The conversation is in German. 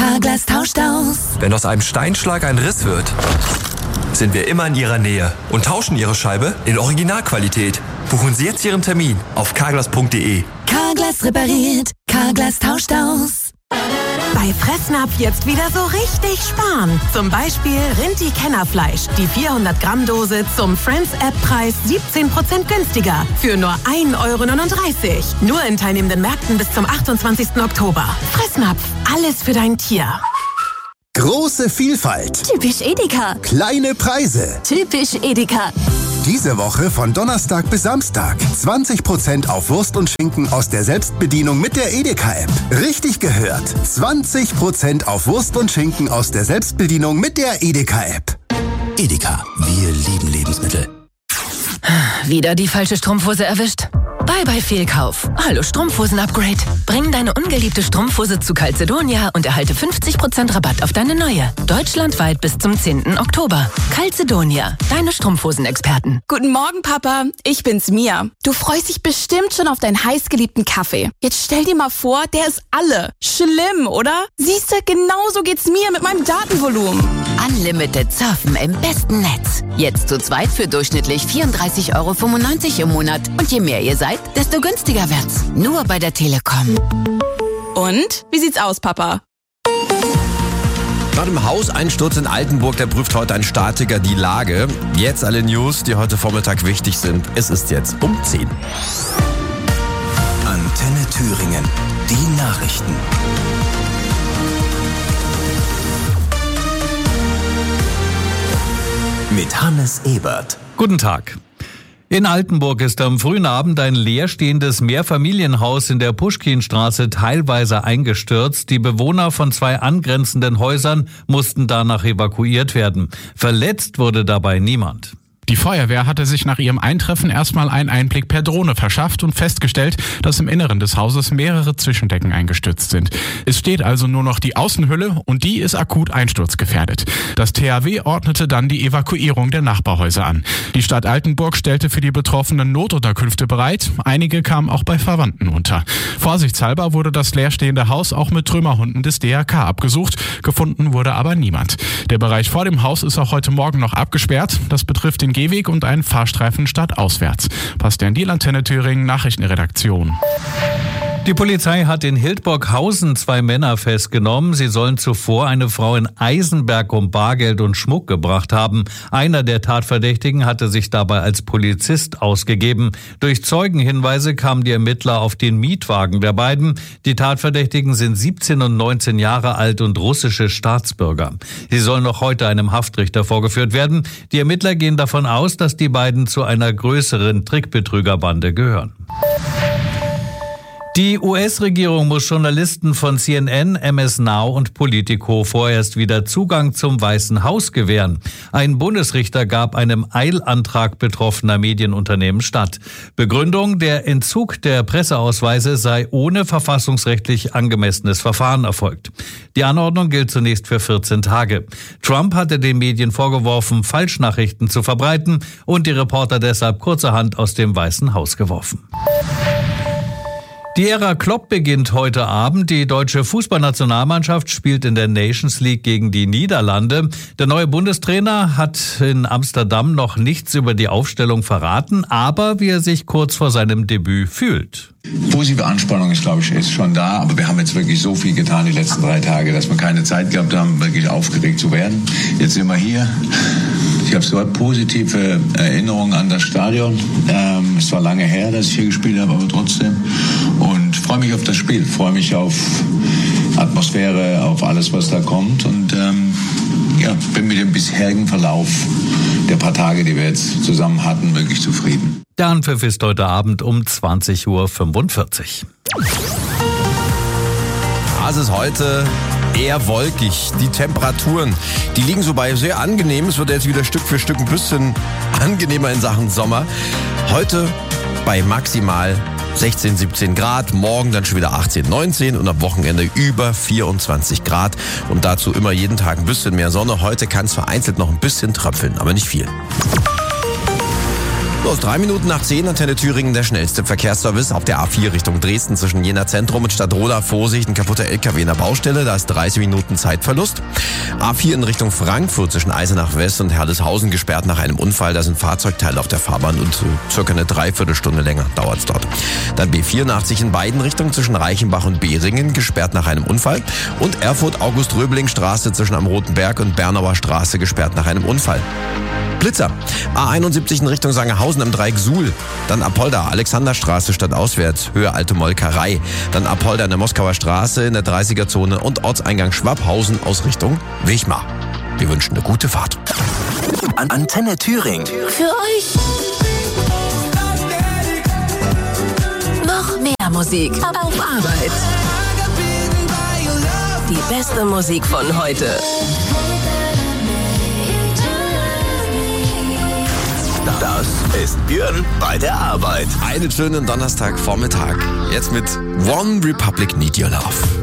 Carglass tauscht aus. Wenn aus einem Steinschlag ein Riss wird, sind wir immer in Ihrer Nähe und tauschen Ihre Scheibe in Originalqualität. Buchen Sie jetzt Ihren Termin auf carglass.de. Carglass repariert, Carglass tauscht aus. Bei Fressnapf jetzt wieder so richtig sparen. Zum Beispiel Rinti-Kennerfleisch. Die 400 Gramm Dose zum Friends-App-Preis 17% günstiger. Für nur 1,39 €. Nur in teilnehmenden Märkten bis zum 28. Oktober. Fressnapf. Alles für dein Tier. Große Vielfalt. Typisch Edeka. Kleine Preise. Typisch Edeka. Diese Woche von Donnerstag bis Samstag. 20% auf Wurst und Schinken aus der Selbstbedienung mit der Edeka-App. Richtig gehört. 20% auf Wurst und Schinken aus der Selbstbedienung mit der Edeka-App. Edeka, wir lieben Lebensmittel. Wieder die falsche Strumpfhose erwischt? Bye Fehlkauf. Hallo Strumpfhosen-Upgrade. Bring deine ungeliebte Strumpfhose zu Calzedonia und erhalte 50% Rabatt auf deine neue. Deutschlandweit bis zum 10. Oktober. Calzedonia, deine Strumpfhosen-Experten. Guten Morgen, Papa. Ich bin's, Mia. Du freust dich bestimmt schon auf deinen heißgeliebten Kaffee. Jetzt stell dir mal vor, der ist alle. Schlimm, oder? Siehste, genauso geht's mir mit meinem Datenvolumen. Unlimited Surfen im besten Netz. Jetzt zu zweit für durchschnittlich 34,95 € im Monat. Und je mehr ihr seid, desto günstiger wird's. Nur bei der Telekom. Und? Wie sieht's aus, Papa? Nach dem Hauseinsturz in Altenburg, der prüft heute ein Statiker die Lage. Jetzt alle News, die heute Vormittag wichtig sind. Es ist jetzt um 10. Antenne Thüringen. Die Nachrichten. Mit Hannes Ebert. Guten Tag. In Altenburg ist am frühen Abend ein leerstehendes Mehrfamilienhaus in der Puschkinstraße teilweise eingestürzt. Die Bewohner von 2 angrenzenden Häusern mussten danach evakuiert werden. Verletzt wurde dabei niemand. Die Feuerwehr hatte sich nach ihrem Eintreffen erstmal einen Einblick per Drohne verschafft und festgestellt, dass im Inneren des Hauses mehrere Zwischendecken eingestürzt sind. Es steht also nur noch die Außenhülle und die ist akut einsturzgefährdet. Das THW ordnete dann die Evakuierung der Nachbarhäuser an. Die Stadt Altenburg stellte für die Betroffenen Notunterkünfte bereit. Einige kamen auch bei Verwandten unter. Vorsichtshalber wurde das leerstehende Haus auch mit Trümmerhunden des DRK abgesucht. Gefunden wurde aber niemand. Der Bereich vor dem Haus ist auch heute Morgen noch abgesperrt. Das betrifft den Gehweg und einen Fahrstreifen stadtauswärts. Bastian Diel, Antenne Thüringen, Nachrichtenredaktion. Die Polizei hat in Hildburghausen 2 Männer festgenommen. Sie sollen zuvor eine Frau in Eisenberg um Bargeld und Schmuck gebracht haben. Einer der Tatverdächtigen hatte sich dabei als Polizist ausgegeben. Durch Zeugenhinweise kamen die Ermittler auf den Mietwagen der beiden. Die Tatverdächtigen sind 17 und 19 Jahre alt und russische Staatsbürger. Sie sollen noch heute einem Haftrichter vorgeführt werden. Die Ermittler gehen davon aus, dass die beiden zu einer größeren Trickbetrügerbande gehören. Die US-Regierung muss Journalisten von CNN, MS Now und Politico vorerst wieder Zugang zum Weißen Haus gewähren. Ein Bundesrichter gab einem Eilantrag betroffener Medienunternehmen statt. Begründung: der Entzug der Presseausweise sei ohne verfassungsrechtlich angemessenes Verfahren erfolgt. Die Anordnung gilt zunächst für 14 Tage. Trump hatte den Medien vorgeworfen, Falschnachrichten zu verbreiten und die Reporter deshalb kurzerhand aus dem Weißen Haus geworfen. Die Ära Klopp beginnt heute Abend. Die deutsche Fußballnationalmannschaft spielt in der Nations League gegen die Niederlande. Der neue Bundestrainer hat in Amsterdam noch nichts über die Aufstellung verraten, aber wie er sich kurz vor seinem Debüt fühlt. Positive Anspannung ist, glaube ich, ist schon da, aber wir haben jetzt wirklich so viel getan die letzten 3 Tage, dass wir keine Zeit gehabt haben, wirklich aufgeregt zu werden. Jetzt sind wir hier. Ich habe so positive Erinnerungen an das Stadion. Es war lange her, dass ich hier gespielt habe, aber trotzdem. Und freue mich auf das Spiel, freue mich auf Atmosphäre, auf alles, was da kommt. Und bin mit dem bisherigen Verlauf der paar Tage, die wir jetzt zusammen hatten, wirklich zufrieden. Der Anpfiff ist heute Abend um 20:45 Uhr. Es ist heute eher wolkig. Die Temperaturen, die liegen so bei sehr angenehm. Es wird jetzt wieder Stück für Stück ein bisschen angenehmer in Sachen Sommer. Heute bei maximal 16, 17 Grad, morgen dann schon wieder 18, 19 und am Wochenende über 24 Grad. Und dazu immer jeden Tag ein bisschen mehr Sonne. Heute kann es vereinzelt noch ein bisschen tröpfeln, aber nicht viel. Los, 3 Minuten nach 10, Antenne Thüringen, der schnellste Verkehrsservice auf der A4 Richtung Dresden zwischen Jena Zentrum und Stadtroda. Vorsicht, ein kaputter LKW in der Baustelle, da ist 30 Minuten Zeitverlust. A4 in Richtung Frankfurt zwischen Eisenach West und Herdeshausen gesperrt nach einem Unfall. Da sind Fahrzeugteile auf der Fahrbahn und circa eine Dreiviertelstunde länger dauert es dort. Dann B84 in beiden Richtungen zwischen Reichenbach und Behringen gesperrt nach einem Unfall. Und Erfurt-August-Röbling-Straße zwischen am Roten Berg und Bernauer Straße gesperrt nach einem Unfall. Blitzer. A71 in Richtung Sangerhausen am Dreieck Suhl. Dann Apolda, Alexanderstraße stadtauswärts, Höhe Alte Molkerei. Dann Apolda in der Moskauer Straße in der 30er-Zone und Ortseingang Schwabhausen aus Richtung Wichmar. Wir wünschen eine gute Fahrt. Antenne Thüringen. Für euch. Noch mehr Musik auf Arbeit. Die beste Musik von heute. Das ist Björn bei der Arbeit. Einen schönen Donnerstagvormittag. Jetzt mit One Republic Need Your Love.